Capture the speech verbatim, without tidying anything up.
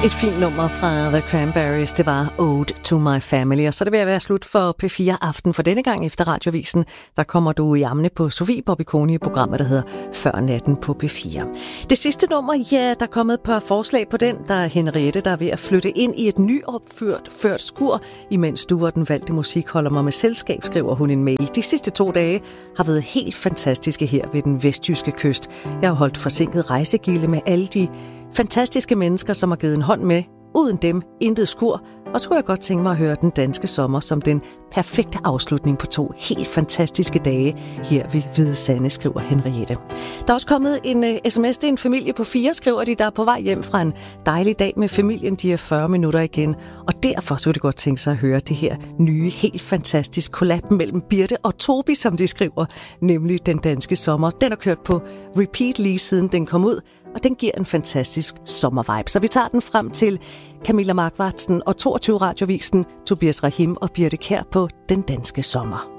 Et fint nummer fra The Cranberries, det var Ode to My Family. Og så er det ved at være slut for P fire Aften for denne gang efter Radiovisen. Der kommer du i armene på Sofie Bobby i programmet, der hedder Før natten på P fire. Det sidste nummer, ja, der er kommet et par forslag på den. Der er Henriette, der er ved at flytte ind i et nyopført ført skur, imens du og den valgte musik holder mig med selskab, skriver hun en mail. De sidste to dage har været helt fantastiske her ved den vestjyske kyst. Jeg har holdt forsinket rejsegilde med alle de fantastiske mennesker, som har givet en hånd med. Uden dem, intet skur. Og så kunne jeg godt tænke mig at høre den danske sommer som den perfekte afslutning på to helt fantastiske dage her ved Hvide Sande, skriver Henriette. Der er også kommet en uh, sms til en familie på fire, skriver de, der er på vej hjem fra en dejlig dag med familien. De er fyrre minutter igen, og derfor så kunne de godt tænke sig at høre det her nye, helt fantastisk collab mellem Birte og Tobi, som de skriver, nemlig Den Danske Sommer. Den har kørt på repeat lige siden den kom ud, og den giver en fantastisk sommervibe. Så vi tager den frem til Camilla Markvartsen og toogtyve Radiovisen, Tobias Rahim og Birte Kjær på Den Danske Sommer.